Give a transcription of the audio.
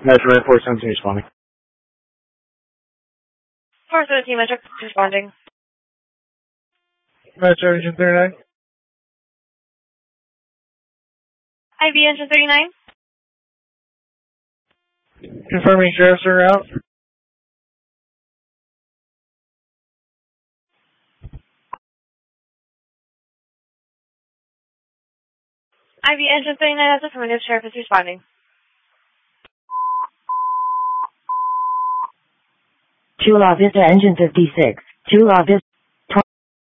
Metro Air 417 responding. 417 Metro responding. Metro Engine 39. IB Engine 39. Confirming sheriff's en route. IB Engine 39 has affirmative. Sheriff is responding. Chula Vista Engine 56. Chula Vista.